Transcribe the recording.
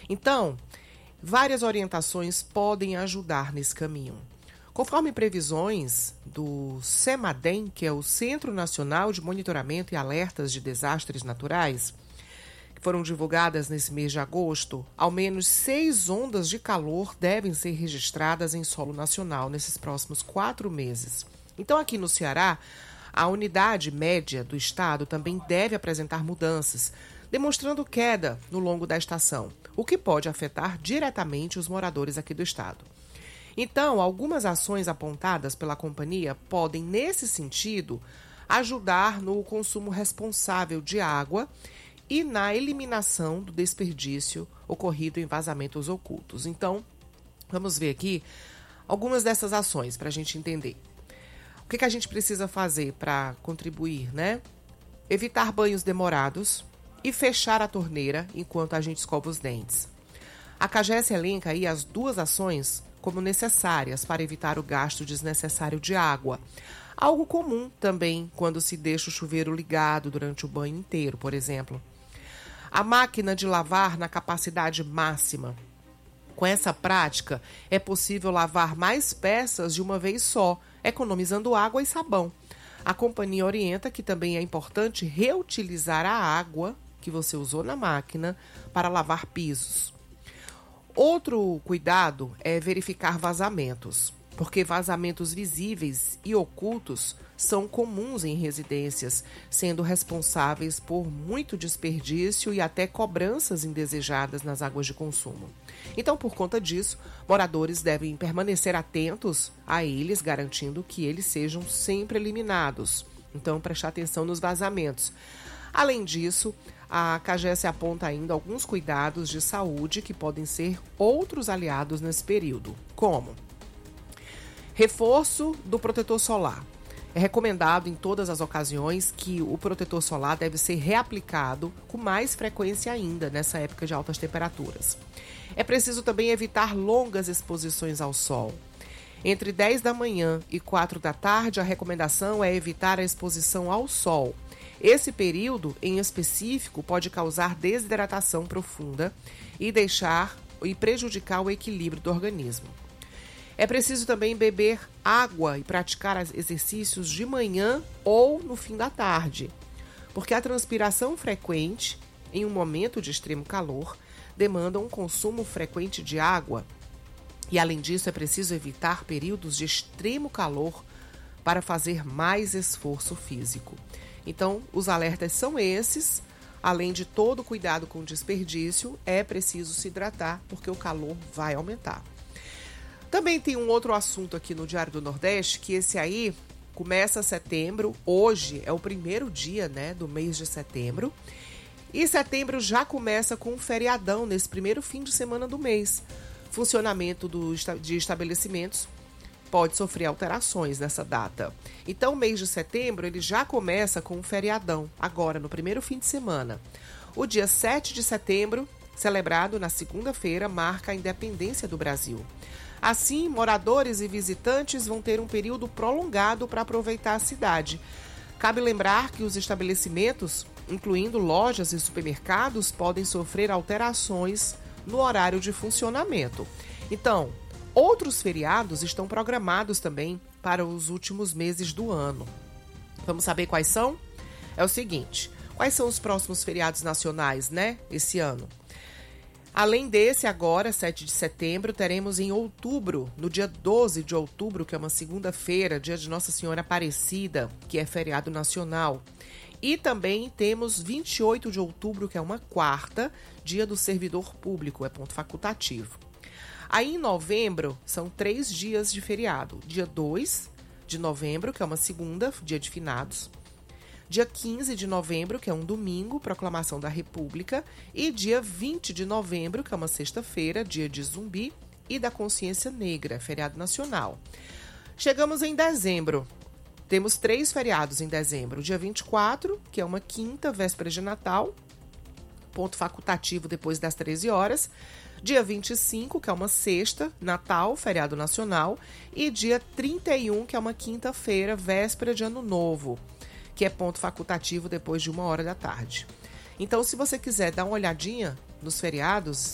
Então, várias orientações podem ajudar nesse caminho. Conforme previsões do CEMADEM, que é o Centro Nacional de Monitoramento e Alertas de Desastres Naturais, que foram divulgadas nesse mês de agosto, ao menos 6 ondas de calor devem ser registradas em solo nacional nesses próximos 4 meses. Então, aqui no Ceará, a unidade média do estado também deve apresentar mudanças, demonstrando queda no longo da estação, o que pode afetar diretamente os moradores aqui do estado. Então, algumas ações apontadas pela companhia podem, nesse sentido, ajudar no consumo responsável de água e na eliminação do desperdício ocorrido em vazamentos ocultos. Então, vamos ver aqui algumas dessas ações para a gente entender. O que a gente precisa fazer para contribuir, né? Evitar banhos demorados e fechar a torneira enquanto a gente escova os dentes. A CAGES elenca aí as 2 ações como necessárias para evitar o gasto desnecessário de água. Algo comum também quando se deixa o chuveiro ligado durante o banho inteiro, por exemplo. A máquina de lavar na capacidade máxima. Com essa prática, é possível lavar mais peças de uma vez só, economizando água e sabão. A companhia orienta que também é importante reutilizar a água que você usou na máquina para lavar pisos. Outro cuidado é verificar vazamentos, porque vazamentos visíveis e ocultos são comuns em residências, sendo responsáveis por muito desperdício e até cobranças indesejadas nas águas de consumo. Então, por conta disso, moradores devem permanecer atentos a eles, garantindo que eles sejam sempre eliminados. Então, prestar atenção nos vazamentos. Além disso, a CAGES aponta ainda alguns cuidados de saúde que podem ser outros aliados nesse período, como reforço do protetor solar. É recomendado em todas as ocasiões que o protetor solar deve ser reaplicado com mais frequência ainda nessa época de altas temperaturas. É preciso também evitar longas exposições ao sol. Entre 10 da manhã e 4 da tarde, a recomendação é evitar a exposição ao sol. Esse período, em específico, pode causar desidratação profunda e prejudicar o equilíbrio do organismo. É preciso também beber água e praticar exercícios de manhã ou no fim da tarde, porque a transpiração frequente, em um momento de extremo calor, demanda um consumo frequente de água. E, além disso, é preciso evitar períodos de extremo calor para fazer mais esforço físico. Então, os alertas são esses. Além de todo o cuidado com o desperdício, é preciso se hidratar, porque o calor vai aumentar. Também tem um outro assunto aqui no Diário do Nordeste, que esse aí começa setembro. Hoje é o primeiro dia, né, do mês de setembro. E setembro já começa com um feriadão nesse primeiro fim de semana do mês. Funcionamento de estabelecimentos pode sofrer alterações nessa data. Então, o mês de setembro ele já começa com um feriadão, agora no primeiro fim de semana. O dia 7 de setembro, celebrado na segunda-feira, marca a independência do Brasil. Assim, moradores e visitantes vão ter um período prolongado para aproveitar a cidade. Cabe lembrar que os estabelecimentos, incluindo lojas e supermercados, podem sofrer alterações no horário de funcionamento. Então, outros feriados estão programados também para os últimos meses do ano. Vamos saber quais são? É o seguinte, quais são os próximos feriados nacionais, né, esse ano? Além desse, agora, 7 de setembro, teremos em outubro, no dia 12 de outubro, que é uma segunda-feira, dia de Nossa Senhora Aparecida, que é feriado nacional. E também temos 28 de outubro, que é uma quarta, dia do servidor público, é ponto facultativo. Aí em novembro, são 3 dias de feriado. Dia 2 de novembro, que é uma segunda, dia de finados. Dia 15 de novembro, que é um domingo, proclamação da República. E dia 20 de novembro, que é uma sexta-feira, dia de Zumbi e da Consciência Negra, feriado nacional. Chegamos em dezembro. Temos 3 feriados em dezembro. Dia 24, que é uma quinta, véspera de Natal, ponto facultativo depois das 13 horas. Dia 25, que é uma sexta, Natal, feriado nacional. E dia 31, que é uma quinta-feira, véspera de Ano Novo, que é ponto facultativo depois de 1 hora da tarde. Então, se você quiser dar uma olhadinha nos feriados